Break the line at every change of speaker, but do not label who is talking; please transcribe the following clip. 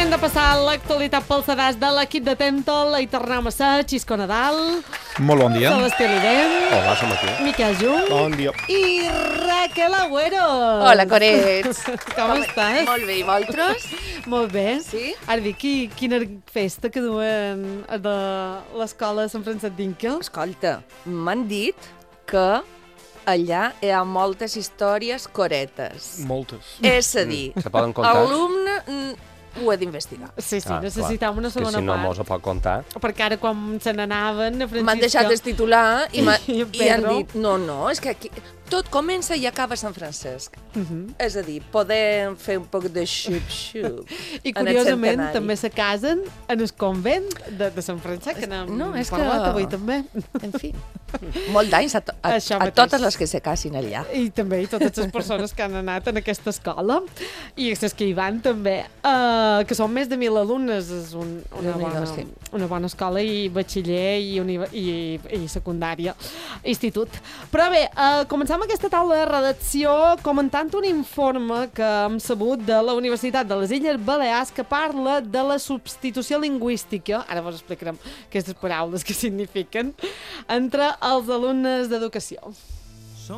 moment de passar l'actualitat pel sedàs de l'equip de Tentol. Hi tornem a ser Xisco Nadal.
Molt bon dia.
Celestí Lident.
Hola, som aquí.
Miquel Jung.
Bon dia.
I Raquel Agüero.
Hola, corets.
Com estàs?
Molt bé, i vosaltres?
Molt bé.
Sí?
Ara dic, quina festa que duen de l'escola de Sant Francesc d'Inca.
Escolta, m'han dit que allà hi ha moltes històries coretes.
Moltes.
És a dir,
Se poden contar?
alumne ho he d'investigar.
Sí, necessitam una segona
que si no
part.
mos ho pot contar.
Perquè ara quan se n'anaven a Francisca...
M'han deixat el titular i
I
han
Pedro.
dit, no, és que aquí tot comença i acaba a Sant Francesc. És a dir, podem fer un poc de xup-xup.
I
en el
curiosament
centenari.
també se casen en el convent de Sant Francesc, que n'hem
No, és
parlat
que-
avui també.
En fi, molt d'anys a
Això mateix.
totes les que se casin allà.
I també i totes les persones que han anat en aquesta escola i les que hi van també, que són més de 1.000 alumnes, és
Déu-n'hi-do, sí.
una bona escola i batxiller i secundària, institut. Però bé, comencem aquesta taula de redacció comentant un informe que hem sabut de la Universitat de les Illes Balears que parla de la substitució lingüística, ara vos explicarem aquestes paraules que signifiquen, entre els alumnes d'educació.